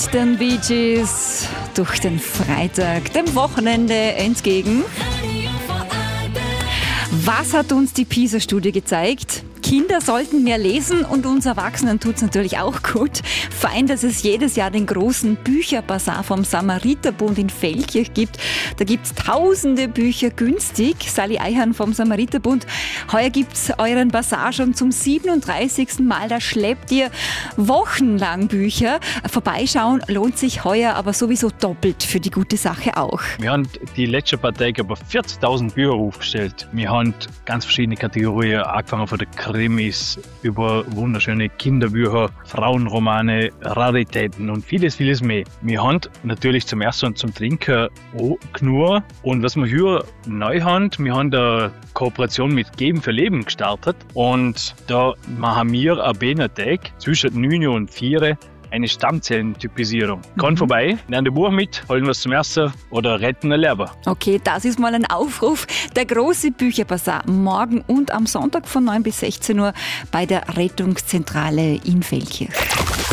mit den Bee Gees durch den Freitag, dem Wochenende entgegen. Was hat uns die PISA-Studie gezeigt? Kinder sollten mehr lesen und uns Erwachsenen tut es natürlich auch gut. Fein, dass es jedes Jahr den großen Bücherbazar vom Samariterbund in Feldkirch gibt. Da gibt es tausende Bücher günstig. Sally Eichhorn vom Samariterbund. Heuer gibt es euren Bazar schon zum 37. Mal. Da schleppt ihr wochenlang Bücher. Vorbeischauen lohnt sich heuer aber sowieso doppelt für die gute Sache auch. Wir haben die letzten paar Tage aber 40.000 Bücher aufgestellt. Wir haben ganz verschiedene Kategorien, angefangen von der Krimis über wunderschöne Kinderbücher, Frauenromane, Raritäten und vieles, vieles mehr. Wir haben natürlich zum Essen und zum Trinken auch genug. Und was wir hier neu haben, wir haben eine Kooperation mit Geben für Leben gestartet. Und da machen wir am Benatag zwischen 9 und 4 eine Stammzellentypisierung. Komm vorbei, nimm ein Buch mit, holen was zum Essen oder retten ein Leben. Okay, das ist mal ein Aufruf. Der große Bücherbazar morgen und am Sonntag von 9 bis 16 Uhr bei der Rettungszentrale in Feldkirch.